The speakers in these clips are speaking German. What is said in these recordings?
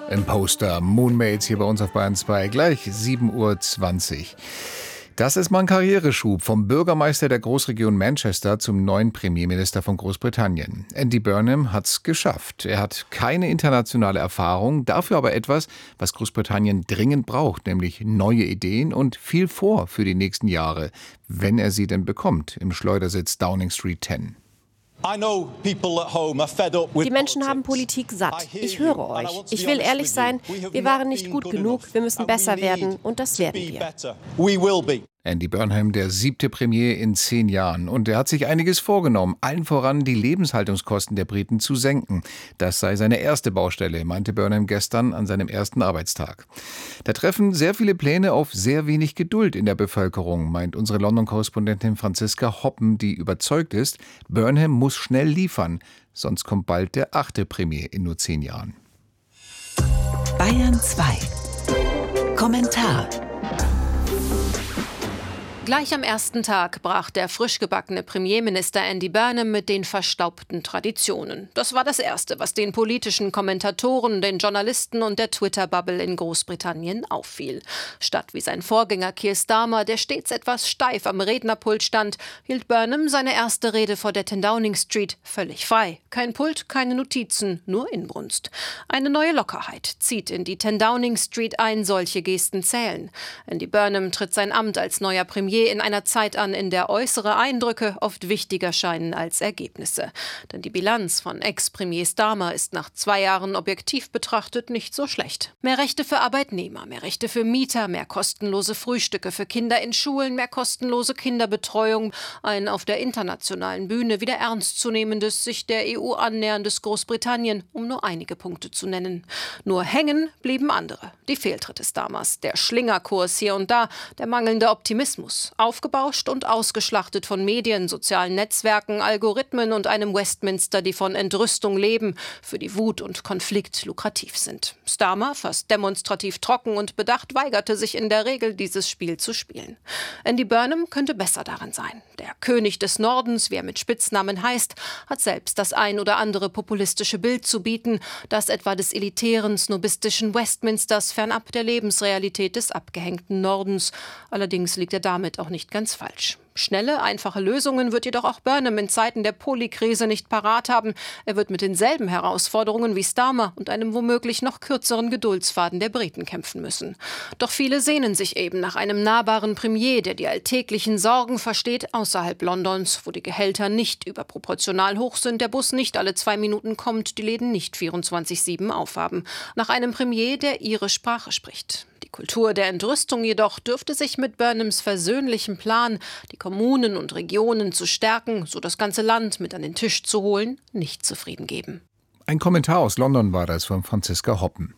Im Poster Moonmates hier bei uns auf Bayern 2, gleich 7:20 Uhr. Das ist mal ein Karriereschub vom Bürgermeister der Großregion Manchester zum neuen Premierminister von Großbritannien. Andy Burnham hat's geschafft. Er hat keine internationale Erfahrung, dafür aber etwas, was Großbritannien dringend braucht, nämlich neue Ideen und viel vor für die nächsten Jahre, wenn er sie denn bekommt, im Schleudersitz Downing Street 10. Die Menschen haben Politik satt. Ich höre euch. Ich will ehrlich sein, wir waren nicht gut genug, wir müssen besser werden und das werden wir. Andy Burnham, der 7. Premier in 10 Jahren. Und er hat sich einiges vorgenommen, allen voran die Lebenshaltungskosten der Briten zu senken. Das sei seine erste Baustelle, meinte Burnham gestern an seinem ersten Arbeitstag. Da treffen sehr viele Pläne auf sehr wenig Geduld in der Bevölkerung, meint unsere London-Korrespondentin Franziska Hoppen, die überzeugt ist, Burnham muss schnell liefern, sonst kommt bald der 8. Premier in nur 10 Jahren. Bayern 2. Kommentar. Gleich am ersten Tag brach der frisch gebackene Premierminister Andy Burnham mit den verstaubten Traditionen. Das war das Erste, was den politischen Kommentatoren, den Journalisten und der Twitter-Bubble in Großbritannien auffiel. Statt wie sein Vorgänger Keir Starmer, der stets etwas steif am Rednerpult stand, hielt Burnham seine erste Rede vor der 10 Downing Street völlig frei. Kein Pult, keine Notizen, nur Inbrunst. Eine neue Lockerheit zieht in die 10 Downing Street ein, solche Gesten zählen. Andy Burnham tritt sein Amt als neuer Premier in einer Zeit an, in der äußere Eindrücke oft wichtiger scheinen als Ergebnisse. Denn die Bilanz von Ex-Premier Starmer ist nach 2 Jahren objektiv betrachtet nicht so schlecht. Mehr Rechte für Arbeitnehmer, mehr Rechte für Mieter, mehr kostenlose Frühstücke für Kinder in Schulen, mehr kostenlose Kinderbetreuung, ein auf der internationalen Bühne wieder ernstzunehmendes, sich der EU annäherndes Großbritannien, um nur einige Punkte zu nennen. Nur hängen blieben andere. Die Fehltritte Starmers, der Schlingerkurs hier und da, der mangelnde Optimismus. Aufgebauscht und ausgeschlachtet von Medien, sozialen Netzwerken, Algorithmen und einem Westminster, die von Entrüstung leben, für die Wut und Konflikt lukrativ sind. Starmer, fast demonstrativ trocken und bedacht, weigerte sich in der Regel, dieses Spiel zu spielen. Andy Burnham könnte besser darin sein. Der König des Nordens, wie er mit Spitznamen heißt, hat selbst das ein oder andere populistische Bild zu bieten, das etwa des elitären, snobistischen Westminsters fernab der Lebensrealität des abgehängten Nordens. Allerdings liegt er damit auch nicht ganz falsch. Schnelle, einfache Lösungen wird jedoch auch Burnham in Zeiten der Polikrise nicht parat haben. Er wird mit denselben Herausforderungen wie Starmer und einem womöglich noch kürzeren Geduldsfaden der Briten kämpfen müssen. Doch viele sehnen sich eben nach einem nahbaren Premier, der die alltäglichen Sorgen versteht außerhalb Londons, wo die Gehälter nicht überproportional hoch sind, der Bus nicht alle 2 Minuten kommt, die Läden nicht 24/7 aufhaben. Nach einem Premier, der ihre Sprache spricht. Die Kultur der Entrüstung jedoch dürfte sich mit Burnhams versöhnlichem Plan, die Kommunen und Regionen zu stärken, so das ganze Land mit an den Tisch zu holen, nicht zufrieden geben. Ein Kommentar aus London war das von Franziska Hoppen.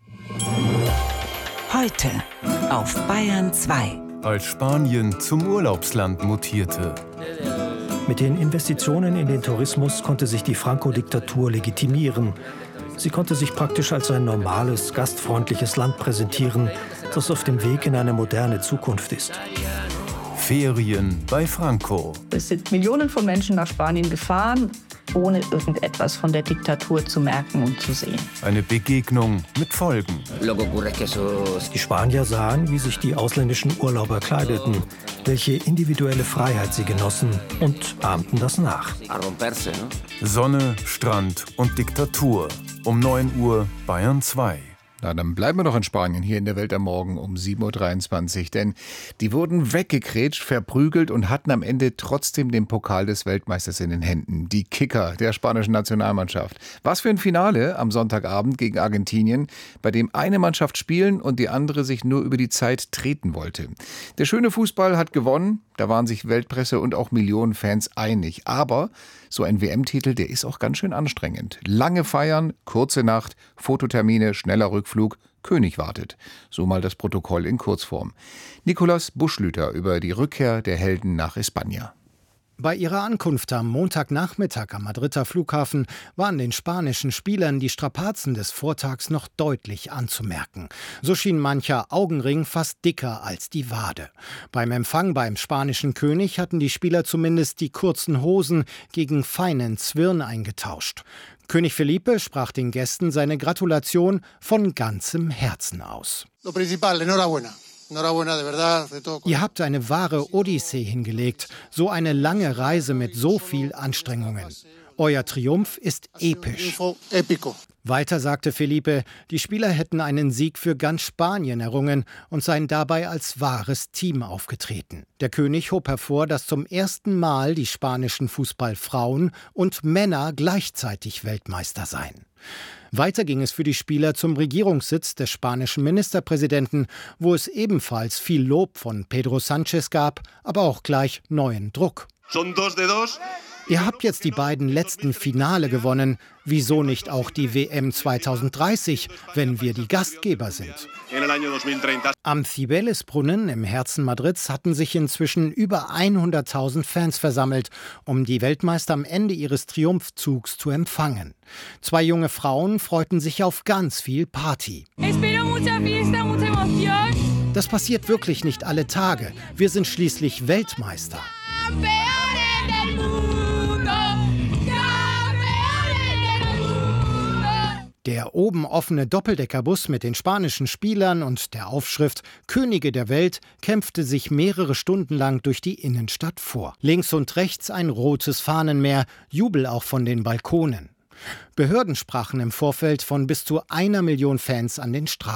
Heute auf Bayern 2. Als Spanien zum Urlaubsland mutierte. Mit den Investitionen in den Tourismus konnte sich die Franco-Diktatur legitimieren. Sie konnte sich praktisch als ein normales, gastfreundliches Land präsentieren, das auf dem Weg in eine moderne Zukunft ist. Ferien bei Franco. Es sind Millionen von Menschen nach Spanien gefahren, ohne irgendetwas von der Diktatur zu merken und zu sehen. Eine Begegnung mit Folgen. Die Spanier sahen, wie sich die ausländischen Urlauber kleideten, welche individuelle Freiheit sie genossen und ahmten das nach. Sonne, Strand und Diktatur. Um 9 Uhr Bayern 2. Na, dann bleiben wir doch in Spanien, hier in der Welt am Morgen um 7:23 Uhr. Denn die wurden weggekrätscht, verprügelt und hatten am Ende trotzdem den Pokal des Weltmeisters in den Händen. Die Kicker der spanischen Nationalmannschaft. Was für ein Finale am Sonntagabend gegen Argentinien, bei dem eine Mannschaft spielen und die andere sich nur über die Zeit treten wollte. Der schöne Fußball hat gewonnen. Da waren sich Weltpresse und auch Millionen Fans einig. Aber so ein WM-Titel, der ist auch ganz schön anstrengend. Lange feiern, kurze Nacht, Fototermine, schneller Rückflug, König wartet. So mal das Protokoll in Kurzform. Nicolas Buschlüter über die Rückkehr der Helden nach España. Bei ihrer Ankunft am Montagnachmittag am Madrider Flughafen waren den spanischen Spielern die Strapazen des Vortags noch deutlich anzumerken. So schien mancher Augenring fast dicker als die Wade. Beim Empfang beim spanischen König hatten die Spieler zumindest die kurzen Hosen gegen feinen Zwirn eingetauscht. König Felipe sprach den Gästen seine Gratulation von ganzem Herzen aus. Lo principal, enhorabuena. Ihr habt eine wahre Odyssee hingelegt, so eine lange Reise mit so viel Anstrengungen. Euer Triumph ist episch. Weiter sagte Felipe, die Spieler hätten einen Sieg für ganz Spanien errungen und seien dabei als wahres Team aufgetreten. Der König hob hervor, dass zum ersten Mal die spanischen Fußballfrauen und Männer gleichzeitig Weltmeister seien. Weiter ging es für die Spieler zum Regierungssitz des spanischen Ministerpräsidenten, wo es ebenfalls viel Lob von Pedro Sánchez gab, aber auch gleich neuen Druck. Ihr habt jetzt die beiden letzten Finale gewonnen. Wieso nicht auch die WM 2030, wenn wir die Gastgeber sind? Am Cibeles-Brunnen im Herzen Madrids hatten sich inzwischen über 100.000 Fans versammelt, um die Weltmeister am Ende ihres Triumphzugs zu empfangen. 2 junge Frauen freuten sich auf ganz viel Party. Das passiert wirklich nicht alle Tage. Wir sind schließlich Weltmeister. Der oben offene Doppeldeckerbus mit den spanischen Spielern und der Aufschrift »Könige der Welt« kämpfte sich mehrere Stunden lang durch die Innenstadt vor. Links und rechts ein rotes Fahnenmeer, Jubel auch von den Balkonen. Behörden sprachen im Vorfeld von bis zu 1 Million Fans an den Straßen.